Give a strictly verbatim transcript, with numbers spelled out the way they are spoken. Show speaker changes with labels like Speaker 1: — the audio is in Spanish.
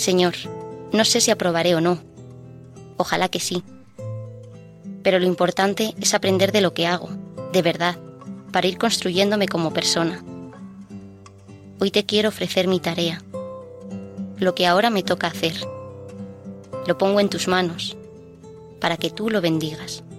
Speaker 1: Señor, no sé si aprobaré o no. Ojalá que sí. Pero lo importante es aprender de lo que hago, de verdad, para ir construyéndome como persona. Hoy te quiero ofrecer mi tarea, lo que ahora me toca hacer. Lo pongo en tus manos, para que tú lo bendigas.